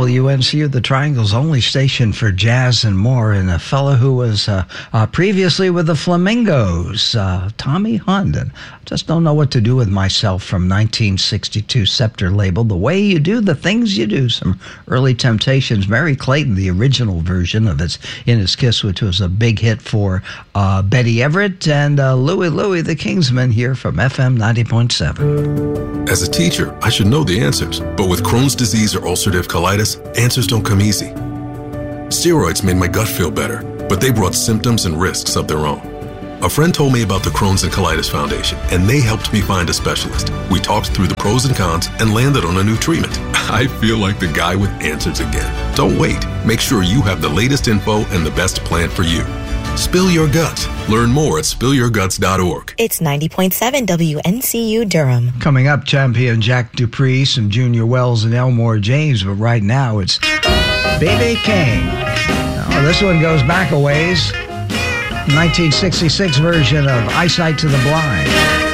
WNCU, the Triangle's only station for jazz and more, and a fellow who was previously with the Flamingos, Tommy Hunt. And just don't know what to do with myself from 1962 Scepter label. The Way You Do the Things You Do, some early Temptations. Mary Clayton, the original version of It's In His Kiss, which was a big hit for Betty Everett, and Louie the Kingsman here from FM 90.7. As a teacher, I should know the answers, but with Crohn's disease or ulcerative colitis, answers don't come easy. Steroids made my gut feel better, but they brought symptoms and risks of their own. A friend told me about the Crohn's and Colitis Foundation, and they helped me find a specialist. We talked through the pros and cons and landed on a new treatment. I feel like the guy with answers again. Don't wait. Make sure you have the latest info and the best plan for you. Spill Your Guts. Learn more at spillyourguts.org. It's 90.7 WNCU Durham. Coming up, champion Jack Dupree, some Junior Wells and Elmore James, but right now it's B.B. King. Oh, this one goes back a ways. 1966 version of Eyesight to the Blind.